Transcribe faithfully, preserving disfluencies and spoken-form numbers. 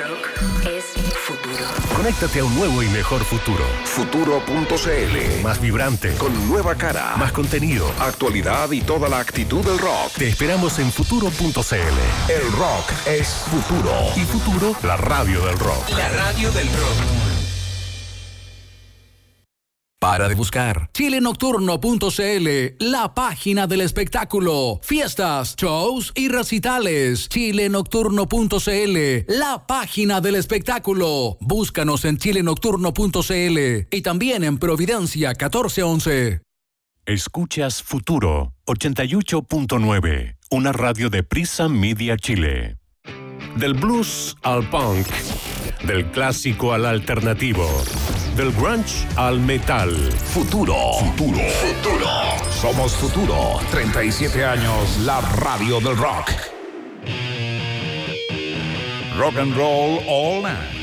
rock es futuro. Conéctate a un nuevo y mejor futuro. Futuro punto c l. Más vibrante. Con nueva cara. Más contenido. Actualidad y toda la actitud del rock. Te esperamos en futuro punto c l. El rock es futuro. Y futuro, la radio del rock. La radio del rock. Para de buscar chile nocturno punto c l, la página del espectáculo. Fiestas, shows y recitales. chile nocturno punto c l, la página del espectáculo. Búscanos en chile nocturno punto c l y también en Providencia catorce once. Escuchas Futuro ochenta y ocho punto nueve, una radio de Prisa Media Chile. Del blues al punk, del clásico al alternativo, del grunge al metal. Futuro. Futuro. Futuro. Somos Futuro. treinta y siete años, la radio del rock. Rock and roll all night.